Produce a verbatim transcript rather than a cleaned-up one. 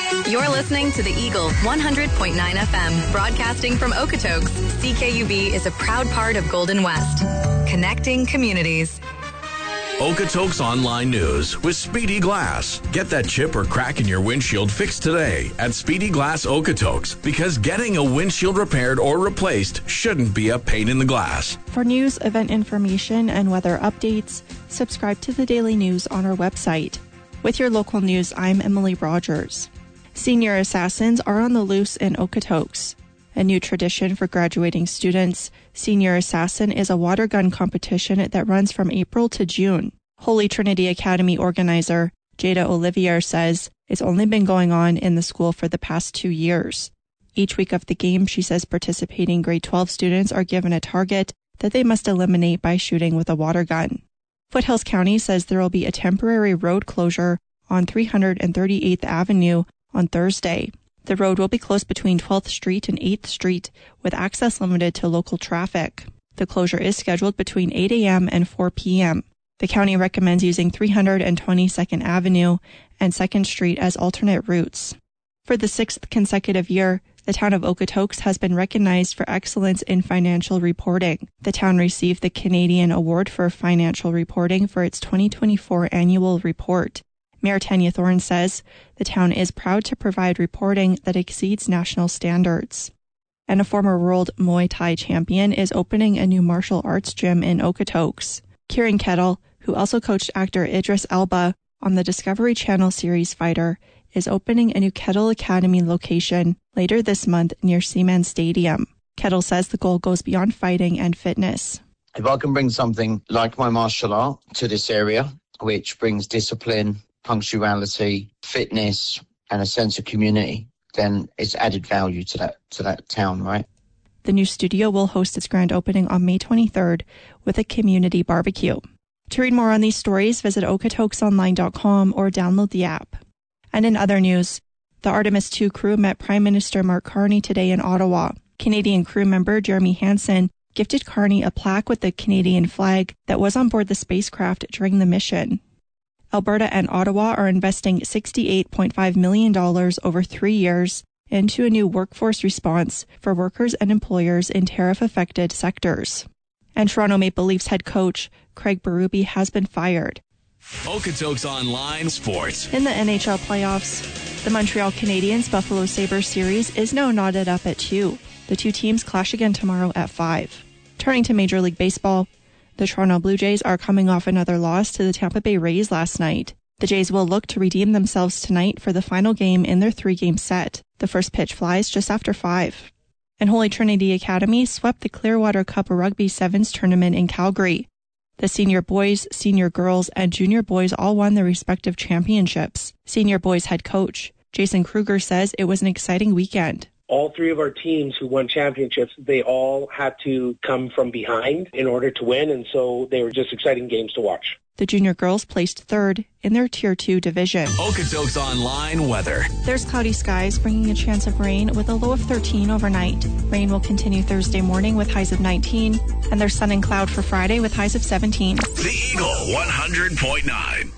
You're listening to the Eagle one hundred point nine F M, broadcasting from Okotoks. C K U B is a proud part of Golden West, connecting communities. Okotoks Online News with Speedy Glass. Get that chip or crack in your windshield fixed today at Speedy Glass Okotoks, because getting a windshield repaired or replaced shouldn't be a pain in the glass. For news, event information, and weather updates, subscribe to the Daily News on our website. With your local news, I'm Emily Rogers. Senior assassins are on the loose in Okotoks. A new tradition for graduating students, Senior Assassin is a water gun competition that runs from April to June. Holy Trinity Academy organizer Jada Olivier says it's only been going on in the school for the past two years. Each week of the game, she says participating grade twelve students are given a target that they must eliminate by shooting with a water gun. Foothills County says there will be a temporary road closure on three hundred thirty-eighth Avenue on Thursday. The road will be closed between twelfth Street and eighth Street, with access limited to local traffic. The closure is scheduled between eight a.m. and four p.m. The county recommends using three hundred twenty-second Avenue and second Street as alternate routes. For the sixth consecutive year, the town of Okotoks has been recognized for excellence in financial reporting. The town received the Canadian Award for Financial Reporting for its twenty twenty-four annual report. Mayor Tanya Thorne says the town is proud to provide reporting that exceeds national standards. And a former world Muay Thai champion is opening a new martial arts gym in Okotoks. Kieran Kettle, who also coached actor Idris Elba on the Discovery Channel series Fighter, is opening a new Kettle Academy location later this month near Seaman Stadium. Kettle says the goal goes beyond fighting and fitness. If I can bring something like my martial art to this area, which brings discipline, punctuality, fitness, and a sense of community, then it's added value to that to that town, right? The new studio will host its grand opening on May twenty-third with a community barbecue. To read more on these stories, visit okotokes online dot com or download the app. And in other news, the Artemis two crew met Prime Minister Mark Carney today in Ottawa. Canadian crew member Jeremy Hansen gifted Carney a plaque with the Canadian flag that was on board the spacecraft during the mission. Alberta and Ottawa are investing sixty-eight point five million dollars over three years into a new workforce response for workers and employers in tariff-affected sectors. And Toronto Maple Leafs head coach Craig Berube has been fired. Okotoks Online Sports. In the N H L playoffs, the Montreal Canadiens Buffalo Sabres series is now knotted up at two. The two teams clash again tomorrow at five. Turning to Major League Baseball, the Toronto Blue Jays are coming off another loss to the Tampa Bay Rays last night. The Jays will look to redeem themselves tonight for the final game in their three-game set. The first pitch flies just after five. And Holy Trinity Academy swept the Clearwater Cup Rugby Sevens tournament in Calgary. The senior boys, senior girls, and junior boys all won their respective championships. Senior boys head coach Jason Kruger says it was an exciting weekend. All three of our teams who won championships, they all had to come from behind in order to win, and so they were just exciting games to watch. The junior girls placed third in their Tier two division. Okotoks Online weather. There's cloudy skies, bringing a chance of rain with a low of thirteen overnight. Rain will continue Thursday morning with highs of nineteen, and there's sun and cloud for Friday with highs of seventeen. The Eagle one hundred point nine.